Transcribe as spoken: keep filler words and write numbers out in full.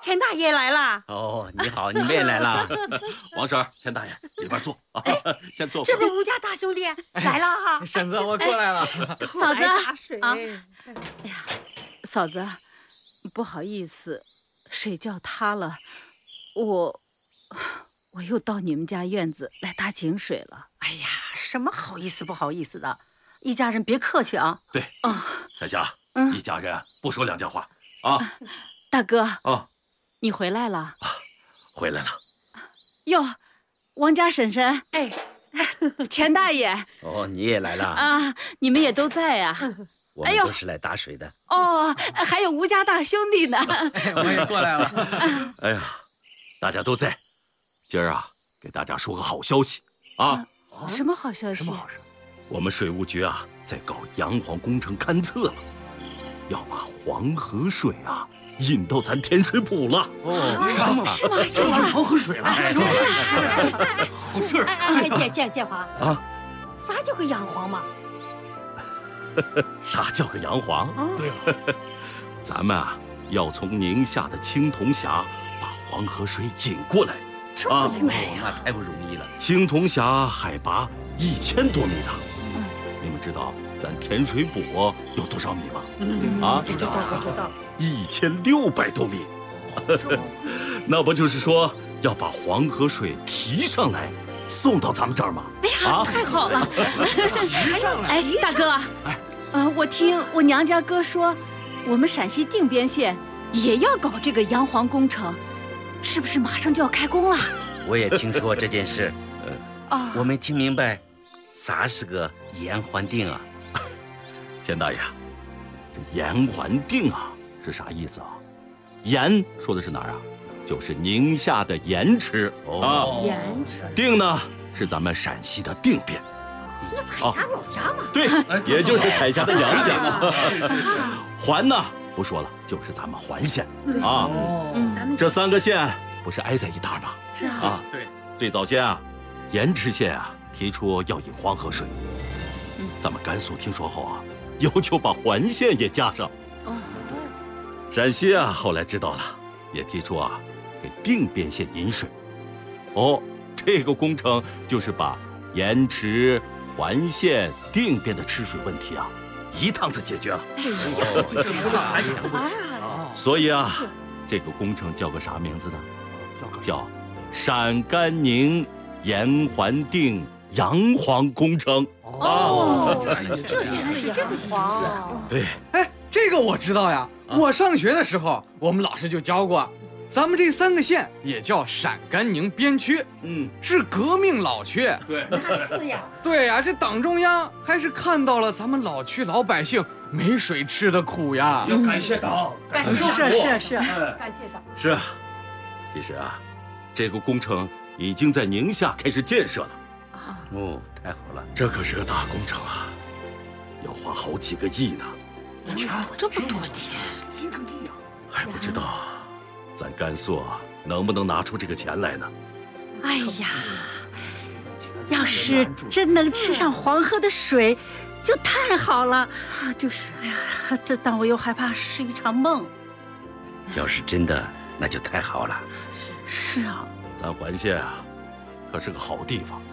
钱大爷来了。 哦，你好，你们也来了。 王婶、钱大爷，里边坐啊，先坐。 这不是吴家大兄弟来了哈？ 婶子，我过来了。 嫂子啊， 哎呀，嫂子，不好意思，水叫塌了，我我又到你们家院子来打井水了。 哎呀，什么好意思不好意思的，一家人别客气啊。 对， 啊， 彩霞， 嗯一家人不说两家话啊。 大哥啊， 你回来了。 回来了。 哟，王家婶婶，哎，钱大爷。 哦，你也来了啊，你们也都在呀。 我们都是来打水的。 哦，还有吴家大兄弟呢。 我也过来了。 哎呀，大家都在，今儿啊，给大家说个好消息啊！ 什么好消息？ 什么好事？我们水务局啊，在搞洋黄工程勘测了，要把黄河水啊引到咱甜水浦了。 哦， 是吗？是吗？ 这玩黄河水了。 好事！哎，建建建华啊， 啥叫个洋黄嘛？ 啥叫个洋黄？ 对啊，咱们啊要从宁夏的青铜峡把黄河水引过来。 这么远呀，那太不容易了。 青铜峡海拔一千多米呢，你们知道咱甜水浦有多少米吗？ 嗯啊， 知道，我知道， 一千六百多米。那不就是说要把黄河水提上来，送到咱们这儿吗？ 哎呀，太好了！哎，大哥，哎，呃，我听我娘家哥说，我们陕西定边县也要搞这个洋黄工程，是不是马上就要开工了？ 我也听说这件事， 啊， 我没听明白，啥是个盐环定啊？ 钱大爷，这盐环定啊是啥意思啊？盐说的是哪儿啊？就是宁夏的盐池啊。 盐池。 定呢是咱们陕西的定边。 那彩霞老家嘛。 对，也就是彩霞的娘家。 是是是。 环呢不说了，就是咱们环县啊。 哦，咱们这三个县不是挨在一搭吗？ 是啊。 啊， 对。 最早先啊，盐池县啊提出要引黄河水，咱们甘肃听说后啊，要求把环县也加上。 哦。 陕西啊后来知道了，也提出啊给定边县引水。哦，这个工程就是把盐池、环县、定边的吃水问题啊，一趟子解决了。 哎呀，这不啊！ 所以啊，这个工程叫个啥名字呢？叫陕甘宁盐环定洋黄工程。 哦，这原来是这个意思。 对， 哎，这个我知道呀。我上学的时候，我们老师就教过。咱们这三个县也叫陕甘宁边区， 嗯， 是革命老区。 对， 那是呀。 对呀，这党中央还是看到了咱们老区老百姓没水吃的苦呀。 要感谢党， 感谢是是是，感谢党。 是啊，其实啊，这个工程已经在宁夏开始建设了。 哦，太好了， 这可是个大工程啊，要花好几个亿呢。 这么多钱， 还不知道咱甘肃啊能不能拿出这个钱来呢？ 哎呀，要是真能吃上黄河的水，就太好了。 啊，就是， 哎呀，这但我又害怕是一场梦。 要是真的，那就太好了。 是啊， 咱环县啊，可是个好地方，